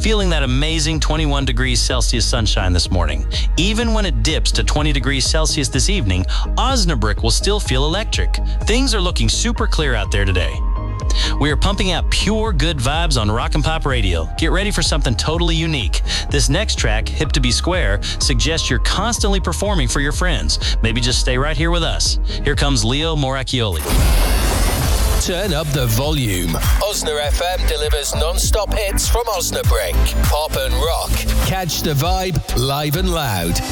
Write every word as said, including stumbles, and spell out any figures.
feeling that amazing twenty-one degrees Celsius sunshine this morning. Even when it dips to twenty degrees Celsius this evening, Osnabrück will still feel electric. Things are looking super clear out there today. We are pumping out pure good vibes on Rock and Pop Radio. Get ready for something totally unique. This next track, Hip to Be Square, suggests you're constantly performing for your friends. Maybe just stay right here with us. Here comes Leo Moracchioli. Turn up the volume. Osna F M delivers non-stop hits from Osnabrück. Pop and rock. Catch the vibe live and loud.